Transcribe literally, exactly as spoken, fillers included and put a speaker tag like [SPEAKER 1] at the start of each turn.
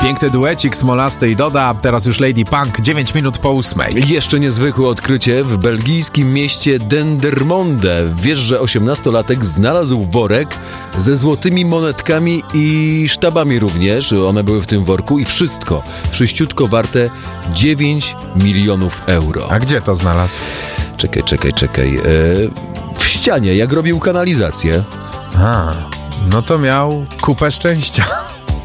[SPEAKER 1] Piękny duecik Smolasty i Doda, teraz już Lady Punk, dziewięć minut po ósmej.
[SPEAKER 2] Jeszcze niezwykłe odkrycie w belgijskim mieście Dendermonde. Wiesz, że osiemnastolatek znalazł worek ze złotymi monetkami i sztabami również. One były w tym worku i wszystko, wszyściutko warte dziewięć milionów euro.
[SPEAKER 1] A gdzie to znalazł?
[SPEAKER 2] Czekaj, czekaj, czekaj. E, w ścianie, jak robił kanalizację.
[SPEAKER 1] A, no to miał kupę szczęścia.